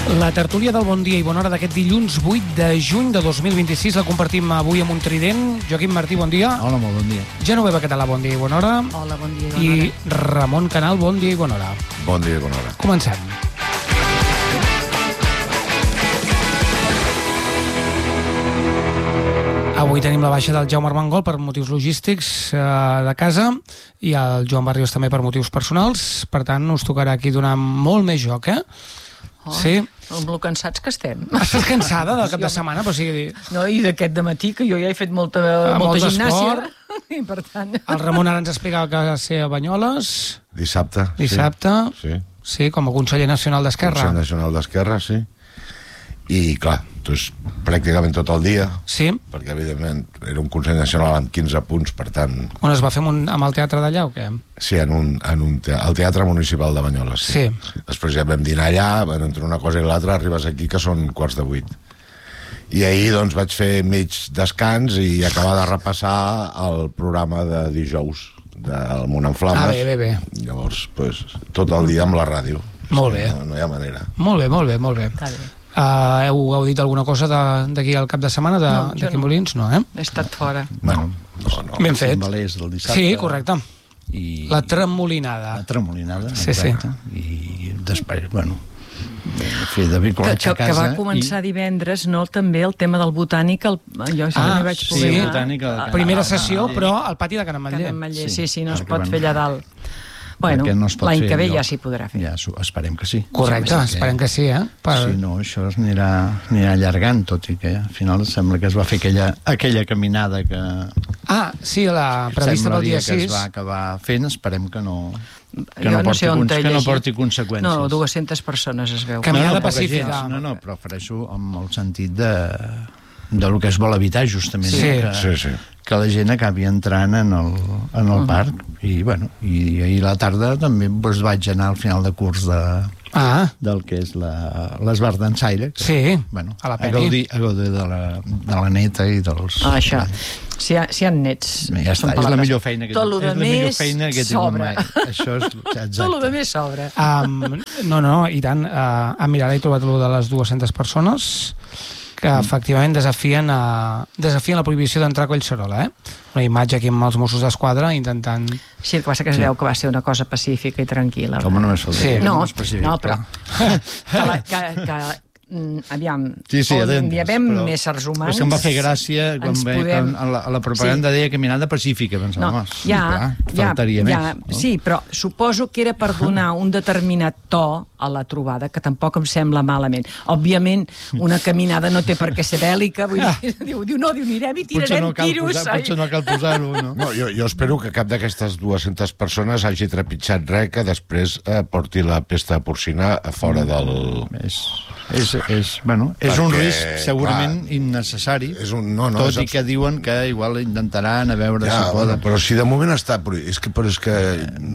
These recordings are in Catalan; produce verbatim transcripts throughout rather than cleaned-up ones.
La tertúlia del Bon Dia i Bona Hora d'aquest dilluns vuit de juny de dos mil vint-i-sis la compartim avui amb un trident. Joaquim Martí, bon dia. Hola, molt bon dia. Genoveva Català, bon dia i bona hora. Hola, bon dia i bona hora. I Ramon Canal, bon dia i bona hora. Bon dia i bona hora. Comencem. Avui tenim la baixa del Jaume Armengol per motius logístics eh, de casa i el Joan Barrios també per motius personals. Per tant, us tocarà aquí donar molt més joc, eh? Oh, sí. Amb lo cansats que estem. Estàs cansada del cap de setmana? Però sí... No, i d'aquest dematí, que jo ja he fet molta, molta gimnàsia. I per tant... El Ramon ara ens explicava que va ser a Banyoles. Dissabte. Dissabte. Sí. Sí, com a conseller nacional d'Esquerra. Conseller nacional d'Esquerra, sí. I, clar, doncs, pràcticament tot el dia. Sí. Perquè, evidentment, era un Consell Nacional amb quinze punts, per tant... On es va fer amb, un, amb el teatre d'allà o què? Sí, en un, en un te al Teatre Municipal de Banyoles. Sí. Sí. Després ja vam dinar allà, bueno, entre una cosa i l'altra arribes aquí que són quarts de vuit. I ahir, doncs, vaig fer mig descans i acabar de repassar el programa de dijous del Món en Flames. Ah, bé, bé, bé. Llavors, doncs, tot el dia amb la ràdio. Molt bé. No, no hi ha manera. Molt bé, molt bé, molt bé. Està bé. Uh, heu gaudit alguna cosa d'aquí al cap de setmana de, No, jo d'aquí no. Molins? No, eh? He estat fora. Bueno, no, no. Ben fet. Timbalers del dissabte. Sí, correcte. I La tremolinada. La tremolinada, Sí, exacte. I després, bueno, fer de Que, bricolatge que, a casa. que va començar i... divendres, no? També el tema del botànic, el, jo sí Ah, que hi vaig sí, poder anar. botànic, el- Primera Ah, sessió, ah, però al pati de Can Ametller. Can Ametller, Sí, sí, sí, no es perquè, pot bueno, fer allà dalt. Bueno, perquè no es pot l'any fer que ve enlloc. ja s'hi podrà fer. Ja, s'ho- esperem que sí. Correcte, Sí, esperem que sí, eh? Per... Si no, això es anirà, anirà allargant, tot i que al final sembla que es va fer aquella, aquella caminada que Ah, sí, la prevista pel dia semblaria que sis. es va acabar fent, esperem que no, que Jo no, no porti, sé on cons- t'he que no llegit. porti conseqüències. No, dues-centes persones es veu. Caminada no, no, poca pacífica. gent. No, no, però ofereixo amb el sentit de, de lo que es vol evitar, justament. Sí. Que, Sí, sí. que la gent acabi entrant en el, en el parc. I, bueno, i ahir a la tarda també doncs, vaig anar al final de curs de, Ah, del que és la- l'esbar d'ensaire. que, sí, bueno, a la a Peni. gaudir, a gaudir de, la, de la neta i dels... Ah, això. Si hi ha, si hi ha nets... Ja està, són és la palabres. millor feina que, Tot lo és de la millor més feina que he tingut sobra. mai. Això és exacte. Tot el de més sobra. Um, no, no, i tant. Uh, a mirar, he trobat lo de les dues-centes persones que efectivament desafien, a, desafien la prohibició d'entrar a Collserola, eh? Una imatge aquí amb els Mossos d'Esquadra intentant... Sí, el que passa que es veu que va ser una cosa pacífica i tranquil·la. Com només faltaria. Sí. No, és específic, no, però... que, la, que, que, mm, aviam, Sí, sí, on adents, hi havem però- éssers humans... És que em va fer gràcia quan ens veia podem- que a la, a la propaganda Sí. deia caminada pacífica. Pensava, No, home, sí, ja, clar, ja, faltaria ja, més. No? sí, però suposo que era per donar un determinat to a la trobada, que tampoc em sembla malament. Òbviament, una caminada no té per què ser bèl·lica, vull dir, diu, diu no, diu, anirem i Potser tirarem no cal tiros. posar, ai. potser no cal posar-ho, no? No, jo, jo espero que cap d'aquestes dues-centes persones hagi trepitjat res que després eh, porti la pesta porcina a fora del... És, és, és, bueno, és un Perquè, risc segurament clar, innecessari, és un- no, no, tot és i abs- que diuen que igual intentaran a veure Ja, si bueno, poden. però si de moment està... prohibit, És que, però és que...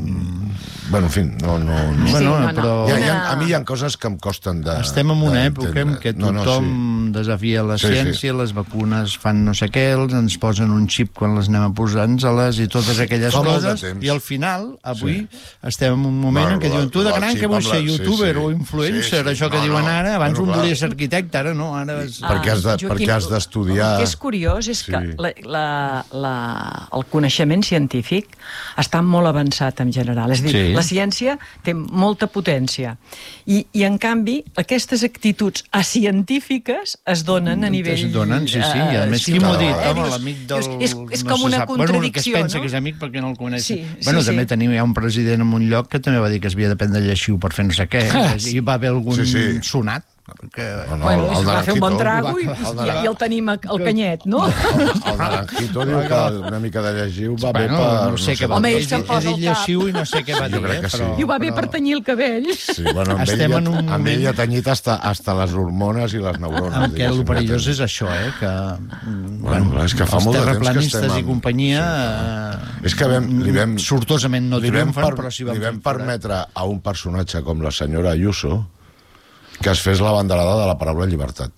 mm, Bueno, en fi, no... no, no. Sí, Bueno, no, no. però Hi ha, hi ha, Una- a mi hi ha coses que em costen de... estem en una època en d'entendre. què No, no, tothom sí. desafia la Sí, sí. ciència, les vacunes fan no sé què, ens posen un xip quan les anem a posar-nos-les i totes aquelles Fa molt de coses, temps. i al final, avui, estem en un moment Bueno, en què diuen tu de el gran xip que vols amb la- ser sí, youtuber sí. o influencer, Sí, sí. això que No, diuen no. ara, abans Bueno, un clar. volia ser arquitecte, ara no, ara és... perquè has de- perquè has d'estudiar. El que és curiós és Sí. que la, la, la, el coneixement científic està molt avançat en general. És a dir, Sí. la ciència té molta potència. I, I, en canvi, aquestes actituds acientífiques es donen a nivell... Es donen, sí, sí, i a més, qui m'ho ha dit? Home, l'amic del... És, és no com se una sap. Bueno, que es contradicció, pensa no? que és amic perquè no el coneix. Sí, bueno, sí, també sí. tenim ja un president en un lloc que també va dir que es havia d'aprendre a llegir per fer no sé què, i va haver algun Sí, sí. sonat. Que... No, no, Bueno, el- el va fer un bon Naranjito- trago i, el i, Naran- i el tenim al canyet, no? El Naranjito diu que una mica de llegiu va bé Bueno, per... no sé què va Home, dir. ell se'n He posa dit al cap. llegiu i no sé què va Sí, dir, jo crec eh, que sí. però... I ho va bé per tenyir el cabell. Sí, bueno, amb Estem ell, en un amb moment- ell ha tenyit hasta, hasta les hormones i les neurones. En què el diguéssim, perillós ja és això, eh? Que, Bueno, clar, és que fa els molt de temps que terraplanistes estem i amb- companyia Sí, És que vam, li vam, eh, sortosament no li vam, triomfen, per, però sí van li vam fer forat. permetre a un personatge com la senyora Ayuso que es fes la banderada de la paraula llibertat.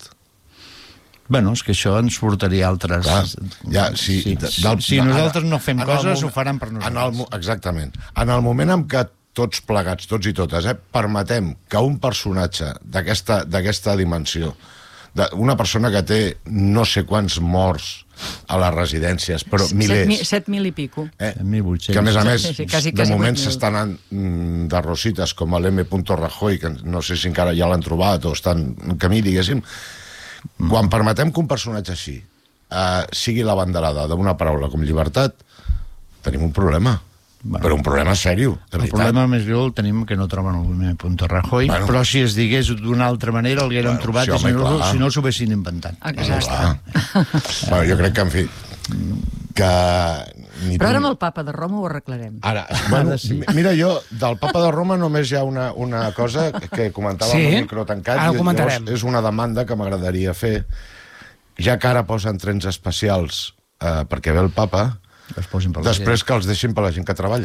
Bueno, és que això ens portaria a altres... Clar, ja, sí, sí, de- si, del- si de- nosaltres no fem en el coses, moment- ho faran per en el, nosaltres. mo- exactament. En el moment en què tots plegats, tots i totes, eh, permetem que un personatge d'aquesta d'aquesta dimensió, de, una persona que té no sé quants morts a les residències, però milers... set mil i pico. Eh? mil vuit-cents. Que, a més a més, Sí, sí, quasi, de quasi moment vuit mil. s'estan anant de rosites com l'M. Rajoy, que no sé si encara ja l'han trobat o estan en camí, diguéssim. Quan permetem que un personatge així eh, sigui la banderada d'una paraula com llibertat, tenim un problema. Bueno. Però un problema sèrio, de El veritat. problema més greu el tenim que no troben el M. Rajoy, Bueno. però si es digués d'una altra manera el hagueren Bueno, trobat sí, i si home, no, clar. si no s'ho haguessin inventat. Exacte. Clar. Bueno, jo crec que, en fi, que... Ni Però ara tu- amb el papa de Roma ho arreglarem. Ara, bueno, mira, jo, del Papa de Roma només hi ha una, una cosa que comentava Sí? amb el micro tancat. Ara ho i comentarem. llavors És una demanda que m'agradaria fer. Ja que ara posen trens especials eh, perquè ve el Papa, Es posin per la després que els deixin per la gent que treballa.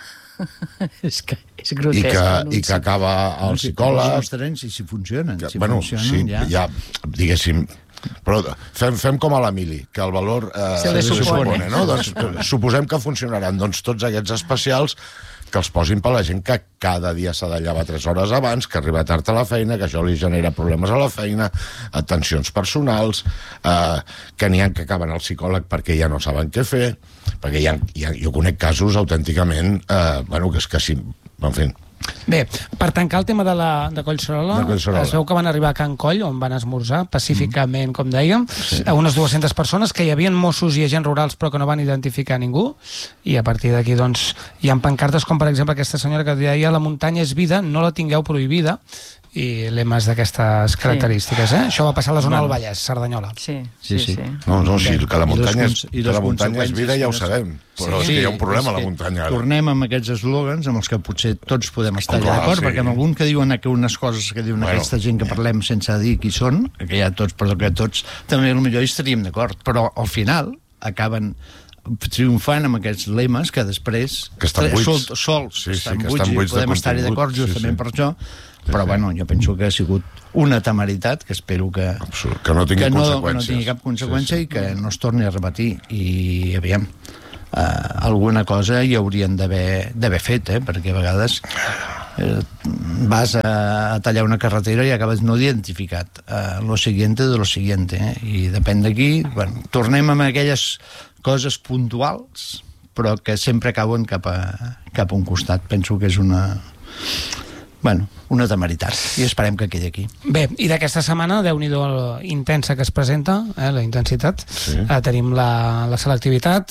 és que és I grotesc. que, l'anunci. i que acaba el Si psicòleg... els trens, i si funcionen. Que, si bueno, funcionen, sí, ja... ja, diguéssim... Però fem, fem com a l'Emili, que el valor eh, Se le supone. no? Doncs, eh, suposem que funcionaran. Doncs tots aquests especials que els posin per la gent que cada dia s'ha de llevar tres hores abans, que arriba tard a la feina, que això li genera problemes a la feina, tensions personals, eh, que n'hi ha que acaben al psicòleg perquè ja no saben què fer, perquè hi ha, hi ha, jo conec casos autènticament, eh, bueno, que és que sí, en fi. Bé, per tancar el tema de, la, de Collserola, De Collserola. es veu que van arribar a Can Coll, on van esmorzar pacíficament, com dèiem, sí. a unes dues-centes persones, que hi havia Mossos i agents rurals però que no van identificar ningú, i a partir d'aquí doncs, hi ha pancartes com, per exemple, aquesta senyora que deia la muntanya és vida, no la tingueu prohibida, i lemes d'aquestes característiques. Eh? Això va passar a la zona del Vallès, Cerdanyola. Sí, Sí, sí, sí. sí. No, no, sí, que la I les muntanya és, cons- i que les la muntanya és vida ja ho conseqüències sabem, però Sí, és que hi ha un problema és a la que muntanya ara. Tornem amb aquests eslògans amb els que potser tots podem estar Clar, d'acord, sí. perquè amb algun que diuen que unes coses que diuen Bueno, aquesta gent que parlem sense dir qui són, que ja tots, però que tots també potser hi estaríem d'acord, però al final acaben triomfant amb aquests lemes que després Que estan buits. sol, sols Sí, sí, estan que buits estan i buits de podem estar-hi contingut. d'acord Sí, justament sí. per això, però bueno, jo penso que ha sigut una temeritat que espero que, Absurd, que no tingui que no, que no conseqüències. tingui cap conseqüència Sí, sí. i que no es torni a repetir. I aviam, eh, alguna cosa hi haurien d'haver d'haver fet, eh? Perquè a vegades eh, vas a, a tallar una carretera i acabes no identificat eh, lo siguiente de lo siguiente, eh? I depèn d'aquí, bueno, tornem amb aquelles coses puntuals però que sempre cauen cap a, cap a un costat. Penso que és una... Bueno, una temeritat, i esperem que quedi aquí. Bé, i d'aquesta setmana, Déu-n'hi-do la intensa que es presenta, eh, la intensitat. Sí. Eh, tenim la, la selectivitat,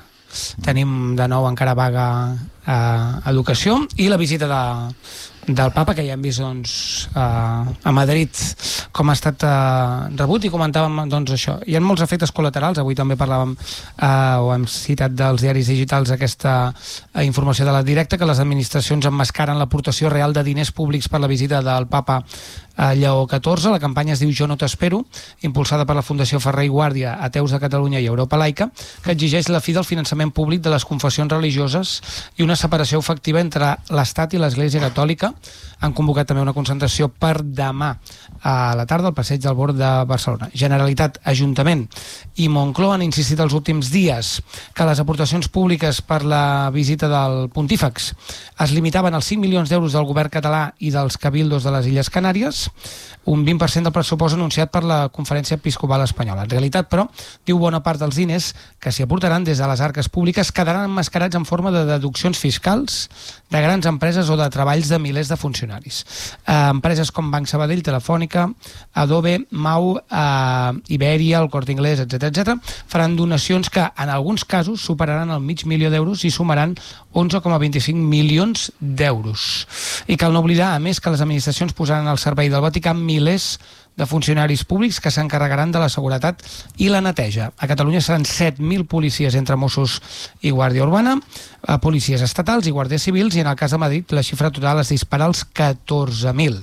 tenim de nou encara vaga a educació i la visita de, del papa, que ja hem vist doncs, a, a Madrid com ha estat eh, rebut, i comentàvem doncs, això. Hi ha molts efectes col·laterals, avui també parlàvem eh, o hem citat dels diaris digitals aquesta eh, informació de la directa, que les administracions emmascaren l'aportació real de diners públics per la visita del papa a Lleó catorze. La campanya es diu Jo no t'espero, impulsada per la Fundació Ferrer i Guàrdia, Ateus de Catalunya i Europa Laica, que exigeix la fi del finançament públic de les confessions religioses i una separació efectiva entre l'Estat i l'Església Catòlica. Han convocat també una concentració per demà a la tarda al Passeig del Bord de Barcelona. Generalitat, Ajuntament i Moncloa han insistit els últims dies que les aportacions públiques per la visita del pontífex es limitaven als cinc milions d'euros del govern català i dels cabildos de les Illes Canàries, un vint per cent del pressupost anunciat per la Conferència Episcopal Espanyola. En realitat, però, diu bona part dels diners que s'hi aportaran des de les arques públiques quedaran emmascarats en forma de deduccions fiscals de grans empreses o de treballs de milers de funcionaris. Eh, empreses com Banc Sabadell, Telefònica, Adobe, Mau, eh, Iberia, el Corte Inglés, etcètera, etcètera, faran donacions que, en alguns casos, superaran el mig milió d'euros i sumaran onze coma vint-i-cinc milions d'euros. I cal no oblidar, a més, que les administracions posaran al servei del Vaticà milers de funcionaris públics que s'encarregaran de la seguretat i la neteja. A Catalunya seran set mil policies entre Mossos i Guàrdia Urbana, policies estatals i guàrdies civils, i en el cas de Madrid la xifra total es dispara als catorze mil.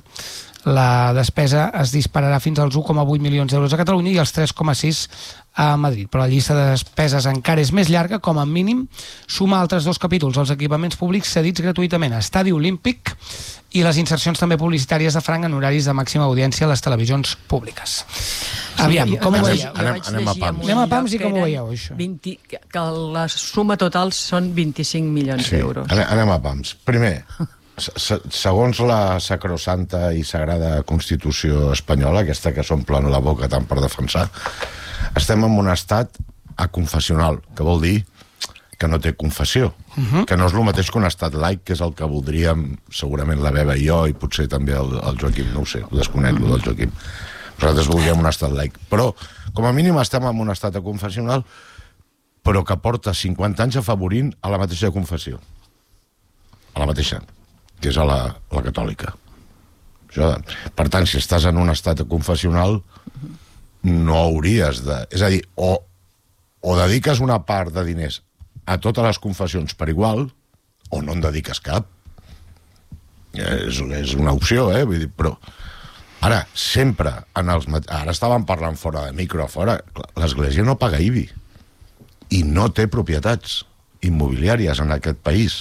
La despesa es dispararà fins als u coma vuit milions d'euros a Catalunya i als tres coma sis a Madrid. Però la llista de despeses encara és més llarga, com a mínim suma altres dos capítols, els equipaments públics cedits gratuïtament a Estadi Olímpic i les insercions també publicitàries de franc en horaris de màxima audiència a les televisions públiques. Aviam, Sí, com ho jo vaig- veieu? jo Anem- vaig anem a llegir pams. en un Anem a pams lloc i com que ho eren veieu, això? vint, que que la suma total són vint-i-cinc milions Sí, d'euros. anem, anem a pams. Primer, segons la sacrosanta i sagrada Constitució espanyola, aquesta que s'omplen la boca tant per defensar, estem en un estat aconfessional, que vol dir que no té confessió, uh-huh. que no és el mateix que un estat laic, que és el que voldríem segurament la Beba i jo, i potser també el, el Joaquim, no ho sé, ho desconec, uh-huh. del Joaquim. Nosaltres voldríem un estat laic. Però, com a mínim, estem en un estat aconfessional, però que porta cinquanta anys afavorint a la mateixa confessió. A la mateixa, que és a la, la catòlica. Això, per tant, si estàs en un estat confessional, no hauries de... És a dir, o, o dediques una part de diners a totes les confessions per igual, o no en dediques cap. És, és una opció, eh? Vull dir, però... Ara, sempre, en els... ara estàvem parlant fora de micro, fora, l'Església no paga I B I i no té propietats immobiliàries en aquest país.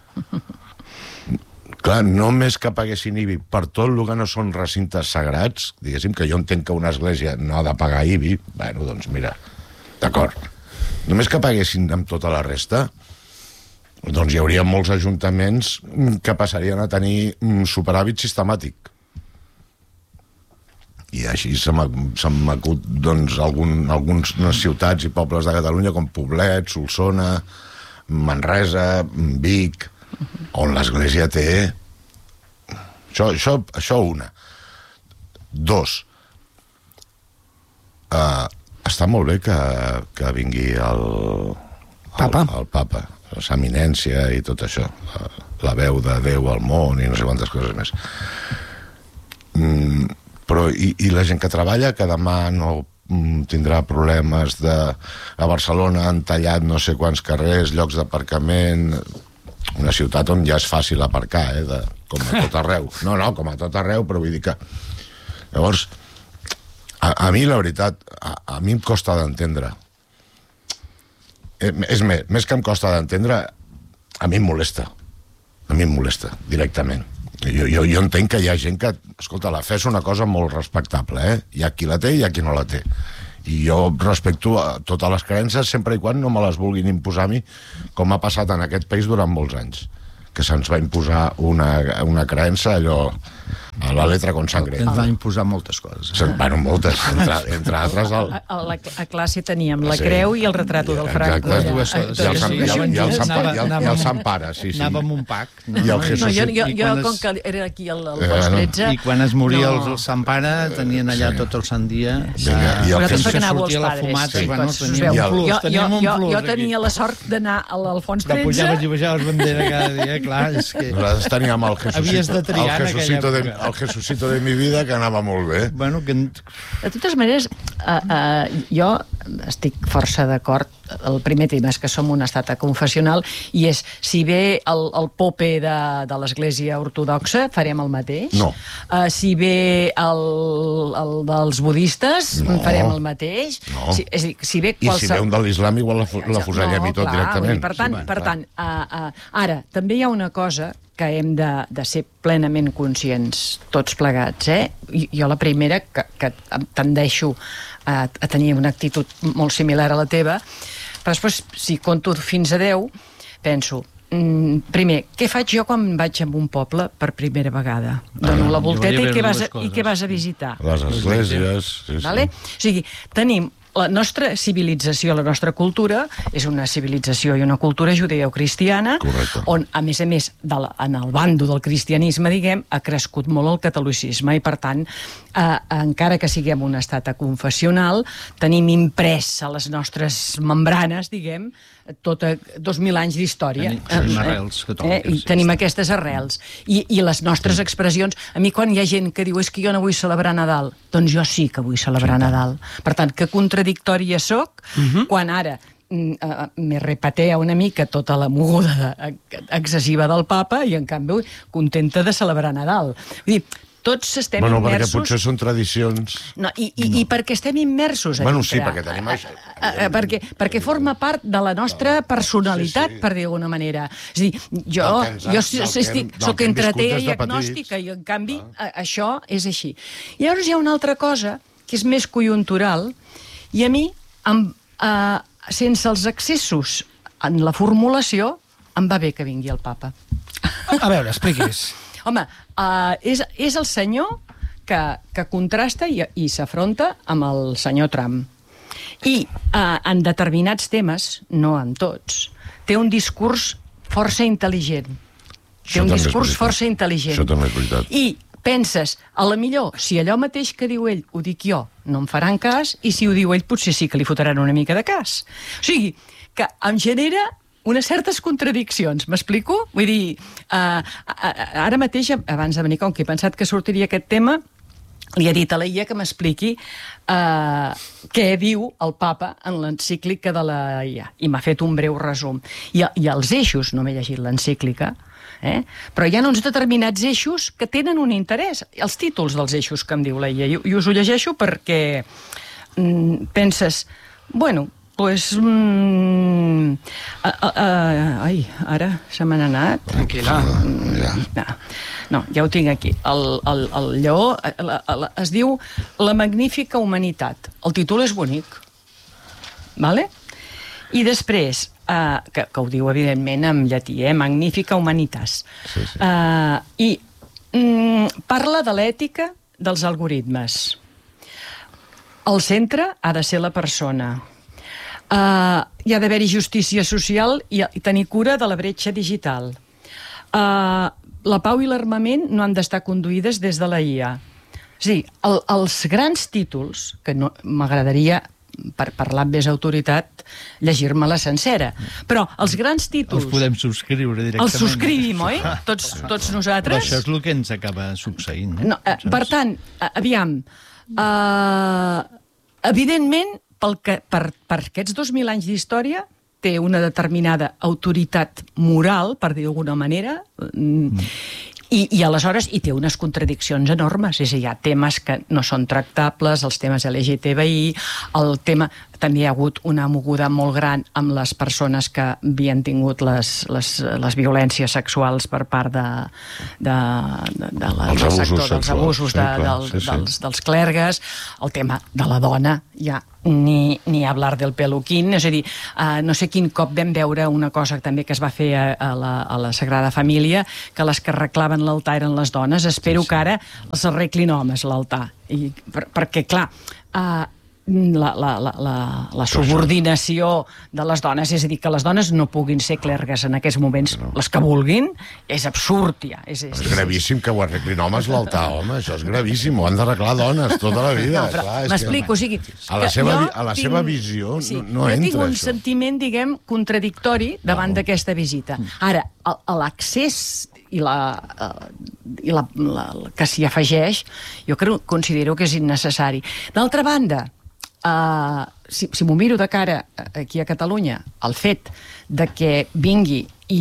Clar, només que paguessin I B I per tot el que no són recintes sagrats, diguéssim que jo entenc que una església no ha de pagar I B I, bueno, doncs mira, d'acord. Només que paguessin amb tota la resta, doncs hi hauria molts ajuntaments que passarien a tenir superàvit sistemàtic. I així se m'acut, doncs, algun, algunes ciutats i pobles de Catalunya com Poblet, Solsona, Manresa, Vic, on l'església té... Això, això, això una. Dos. Uh, està molt bé que, que vingui el, Papa. El, el Papa, la eminència i tot això, la, la veu de Déu al món i no sé quantes coses més. Mm, però i, i la gent que treballa, que demà no tindrà problemes de... A Barcelona han tallat no sé quants carrers, llocs d'aparcament... Una ciutat on ja és fàcil aparcar, eh, de, com a tot arreu. No, no, com a tot arreu, però vull dir que... Llavors, a, a mi, la veritat, a, a mi em costa d'entendre. Eh, és més, més que em costa d'entendre, a mi em molesta. A mi em molesta, directament. Jo, jo, jo entenc que hi ha gent que... Escolta, la fe és una cosa molt respectable, eh? Hi ha qui la té i hi ha qui no la té. I jo respecto a totes les creences sempre i quan no me les vulguin imposar a mi, com ha passat en aquest país durant molts anys, que se'ns va imposar una, una creença allò a la letra con sangre. Ens va imposar moltes coses. Bueno, moltes, entre, entre altres el... a, a, la, a classe teníem la sí. creu i el retrato del Franco. Exacte, dues coses. I el Sant, i el, i el Sant, i el, i el Sant Pare, sí, sí. Anava amb un pack. No? I el Jesús. No, jo, jo, jo es... com que era aquí el, el Fons tretze... I quan es moria no. el Sant Pare, tenien allà sí. tot el Sant Dia. Sí. I el Jesús que sortia la fumata. Sí. Bueno, teníem un plus, jo, teníem un jo, plus. Jo tenia la sort d'anar a l'Alfons tretze. Que pujaves i baixaves bandera cada dia, clar. És que... Nosaltres teníem el Jesucito, de triar el Jesucito, de, el Jesucito de mi vida, que anava molt bé. Bueno, que... De totes maneres, uh, uh, jo estic força d'acord. El primer tema és que som un estat confessional i és, si ve el, el pope de, de l'Església Ortodoxa, farem el mateix. No. Uh, si ve el, el dels budistes, no. farem el mateix. No. Si, és a dir, si ve qualsevol... I si ve un de l'islam, igual la, la fusellem no, i tot clar, directament. Per tant, sí, per tant uh, uh, ara, també hi ha una cosa que hem de, de ser plenament conscients tots plegats, eh? Jo la primera, que, que tendeixo a, a tenir una actitud molt similar a la teva, però després, si conto fins a deu, penso, mm, primer, què faig jo quan vaig a un poble per primera vegada? Ah, dono la volteta i què, vas a, i què vas a visitar? Les esglésies. Sí, vale? sí. O sigui, tenim la nostra civilització, la nostra cultura, és una civilització i una cultura judeocristiana, correcte. On, a més a més, de la, en el bando del cristianisme, diguem, ha crescut molt el catolicisme i, per tant, eh, encara que siguem un estat confessional, tenim imprès a les nostres membranes, diguem, tota dos mil anys d'història. Tenim arrels catòliques. Eh? I tenim aquestes arrels. I, I les nostres expressions... A mi, quan hi ha gent que diu és que jo no vull celebrar Nadal, doncs jo sí que vull celebrar sí, Nadal. Per tant, que contradictòria soc, uh-huh. quan ara uh, me repatea una mica tota la moguda excessiva del papa i, en canvi, contenta de celebrar Nadal. Vull dir, tots estem bueno, immersos... Bueno, perquè potser són tradicions... No, i, i, no. I perquè estem immersos a bueno, dintre. Sí, perquè tenim això. A, a, a, perquè, perquè forma part de la nostra personalitat, sí, sí. per dir d'alguna manera. És a dir, jo, ens, jo estic, soc entretea i agnòstica, i en canvi ah. això és així. I llavors hi ha una altra cosa, que és més conjuntural, i a mi, amb, uh, sense els excessos en la formulació, em va bé que vingui el papa. A veure, expliquis. Home, uh, és, és el senyor que, que contrasta i, i s'afronta amb el senyor Trump. I uh, en determinats temes, no en tots, té un discurs força intel·ligent. Té Això un també és discurs veritat. força intel·ligent. Això també és veritat. I penses, a la millor, si allò mateix que diu ell ho dic jo, no em faran cas, i si ho diu ell potser sí que li fotran una mica de cas. O sigui, que em genera unes certes contradiccions, m'explico? Vull dir, uh, ara mateix, abans de venir, com que he pensat que sortiria aquest tema, li he dit a la I A que m'expliqui uh, què diu el papa en l'encíclica de la I A. I m'ha fet un breu resum. I, i els eixos, no m'he llegit l'encíclica, eh? Però hi ha uns determinats eixos que tenen un interès. Els títols dels eixos que em diu la I A. I, i us ho llegeixo perquè mm, penses, bueno, pues... Mm, a, a, a, ai, ara se m'han anat. Tranquil·la. Ja. No, no, ja ho tinc aquí. El, el, el lleó la, la, es diu La magnífica humanitat. El títol és bonic. Vale? I després, uh, que, que ho diu evidentment en llatí, eh? Magnífica humanitas. Sí, sí. Uh, I mm, parla de l'ètica dels algoritmes. El centre ha de ser la persona. Uh, hi ha d'haver-hi justícia social i, i tenir cura de la bretxa digital. Uh, la pau i l'armament no han d'estar conduïdes des de la I A. És a dir, el, els grans títols, que no, m'agradaria, per parlar amb més autoritat, llegir-me-la sencera, però els grans títols... Els podem subscriure directament. Els subscrivim, oi? Tots, tots nosaltres? Però això és el que ens acaba succeint. Eh? No, eh, per tant, aviam, uh, evidentment, pel que, per, per aquests dos mil anys d'història, té una determinada autoritat moral, per dir d'alguna manera, mm. i, i aleshores hi té unes contradiccions enormes. És a dir, hi ha temes que no són tractables, els temes L G T B I, el tema... També hi ha hagut una moguda molt gran amb les persones que havien tingut les, les, les violències sexuals per part de, de, de, de la, Els del abusos sector, dels sexuals, abusos sí, de, clar, del, sí, sí. dels, dels clergues, el tema de la dona, ja ni, ni hablar del peluquín, és a dir, uh, no sé quin cop vam veure una cosa també que es va fer a, a, la, a la Sagrada Família, que les que arreglaven l'altar eren les dones. Espero sí, sí. que ara els arreglin homes l'altar, I, per, perquè clar... Uh, La, la, la, la, la subordinació de les dones, és a dir, que les dones no puguin ser clergues en aquests moments, no. Les que vulguin, és absurd, ja. És, és, És gravíssim que ho arreglin homes l'altar, home, això és gravíssim, ho han d'arreglar dones tota la vida. No, m'explico, o sigui... A la seva, a la tinc, seva visió sí, no, no entra, jo tinc un això. sentiment, diguem, contradictori davant no. d'aquesta visita. Ara, l'accés i la, i la, la, la que s'hi afegeix, jo crec, considero que és innecessari. D'altra banda, Uh, si, si m'ho miro de cara aquí a Catalunya, el fet de que vingui i,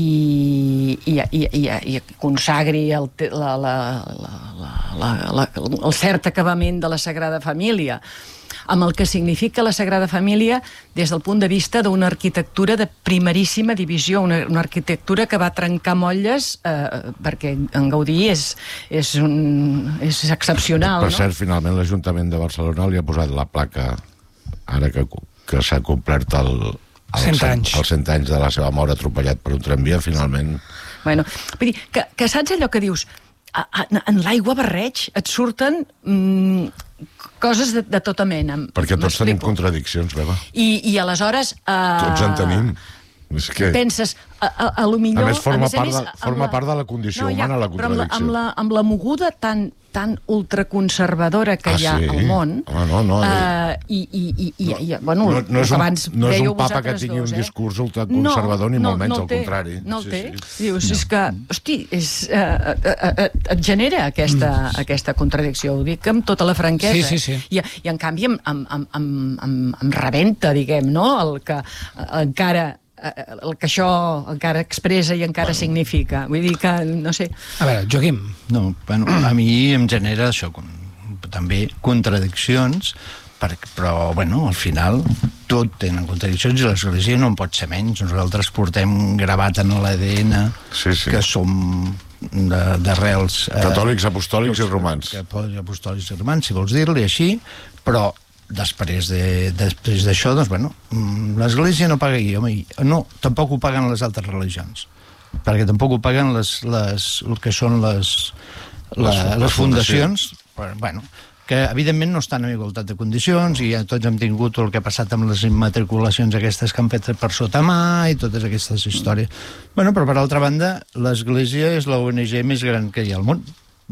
i, i, i, i consagri el, la, la, la, la, la, el cert acabament de la Sagrada Família, amb el que significa la Sagrada Família des del punt de vista d'una arquitectura de primeríssima divisió, una, una arquitectura que va trencar motlles, eh, perquè en Gaudí és, és, un, és excepcional. Per no? cert, finalment l'Ajuntament de Barcelona li ha posat la placa, ara que, que s'ha complert el, el cent anys. els cent anys de la seva mort atropellat per un tramvia, finalment... Bueno, vull dir, que, que saps allò que dius, a, a, en l'aigua barreig et surten mm, coses de, de tota mena. Perquè tots tenim contradiccions, Beba. I, i aleshores... Uh, Tots en tenim. És que... Penses, a, a, a lo millor... A més, forma, a més, a part, més, de, forma la, part de la condició no, ja, humana, la contradicció. Però amb la, amb la, amb la moguda tan, tan ultraconservadora que ah, hi ha sí? al món... Ah, no, no, uh, i, i, i, i, no, i, bueno, no, no és un, abans no és un papa que vosaltres tingui dos, un eh? discurs ultraconservador, no, ni molt no, menys, no al té, contrari. No el sí, té. Sí. Dius, No. és que, hosti, és, uh, uh, uh, et genera aquesta, mm. aquesta contradicció, ho dic amb tota la franquesa. Sí, sí, sí. I, i en canvi em, em, em, em, em, em rebenta, diguem, no? El que uh, encara el que això encara expressa i encara bueno. significa. Vull dir que, no sé... A veure, Joaquim. No, bueno, a mi em genera això, com, també contradiccions, per, però, bueno, al final tot tenen contradiccions i l'Església no en pot ser menys. Nosaltres portem gravat en l'A D N sí, sí. que som d'arrels... Eh, catòlics, apostòlics i romans. Catòlics, apostòlics i romans, si vols dir-li així, però després de, després d'això, doncs, bueno, l'Església no paga I V A, no, tampoc ho paguen les altres religions. perquè tampoc ho paguen les, les, el que són les, la, les, les fundacions, però, bueno, que evidentment no estan en igualtat de condicions, i ja tots hem tingut el que ha passat amb les immatriculacions aquestes que han fet per sota mà i totes aquestes històries. Bueno, però per altra banda, l'Església és la O N G més gran que hi ha al món.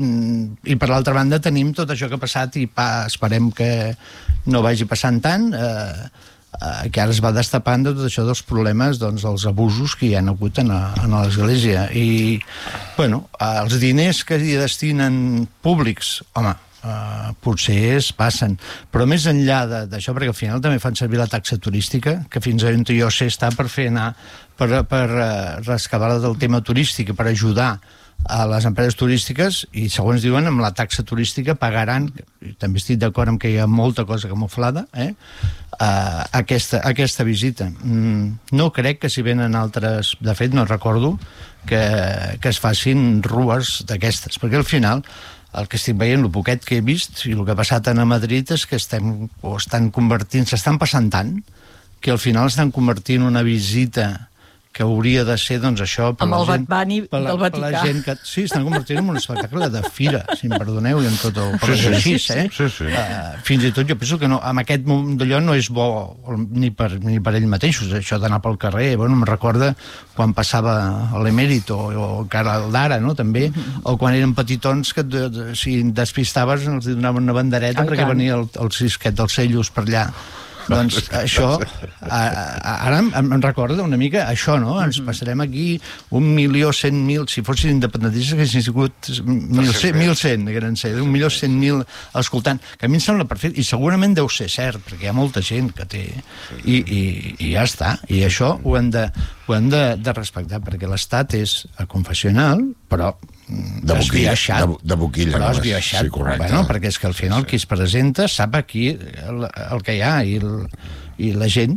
I per l'altra banda tenim tot això que ha passat i pa, esperem que no vagi passant tant, eh, eh, que ara es va destapant de tot això dels problemes, doncs, dels abusos que hi ha hagut en, a, en l'Església. I, bueno, els diners que hi destinen públics, home, Uh, potser es passen, però més enllà d'això, perquè al final també fan servir la taxa turística, que fins a on jo sé està per fer anar, per, per uh, rescabar del tema turístic, per ajudar a les empreses turístiques, i segons diuen amb la taxa turística pagaran, i també estic d'acord amb que hi ha molta cosa camuflada, eh? uh, aquesta, aquesta visita. Mm, no crec que si venen altres, de fet no recordo que, que es facin rues d'aquestes, perquè al final el que estic veient, el poquet que he vist i el que ha passat a Madrid és que estem, o estan convertint, s'estan passant tant que al final estan convertint una visita que hauria de ser, doncs, això... Per amb la el gent, Batbani per la, del Vaticà. Per la gent que, sí, estan convertint en un espectacle de fira, si em perdoneu, i amb tot el... Sí, sí, així, sí, eh? sí, sí. Uh, fins i tot jo penso que no, en aquest moment d'allò no és bo ni per, ni per ells mateixos, això d'anar pel carrer. Bueno, em recorda quan passava l'emèrit o, o encara el d'ara, no?, també, o quan eren petitons que de, de, si despistaves els donaven una bandereta Ai, perquè tant. venia el, el cisquet dels cellos per allà. Doncs això, a, a, ara em, em recorda una mica això, no? Ens passarem aquí un milió cent mil, si fossin independentistes que haguessin sigut mil cent, mil cent, eren ser, un milió cent mil escoltant, que a mi em sembla perfecte, i segurament deu ser cert, perquè hi ha molta gent que té, i, i, i ja està, i això ho hem de, ho hem de, de respectar, perquè l'Estat és confessional, però de boquilla, de, de boquilla però només. esbiaixat, Sí, correcte. bueno, perquè és que al final qui es presenta sap aquí el, el que hi ha, i, el, i la gent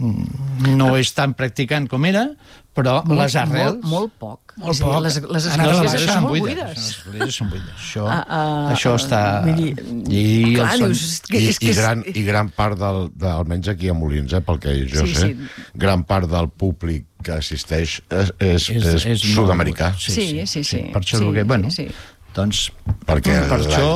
no és tan practicant com era, però Molt, les arrels... Molt, molt poc. Molt És a dir, poc. Les, les Ara No, esglésies les són són molt buides. buides. Les esglésies són buides. Això, Ah, ah, això està... vull dir, I, clar, el dius, son... que I, és que i, és- gran, i gran part del, de, almenys aquí a Molins, eh, pel que jo Sí, sé, sí. gran part del públic que assisteix és, és, és, és, molt- sud-americà. Sí, sí, sí. Per això sí, és el que, bueno, sí, sí. doncs, Perquè per la- això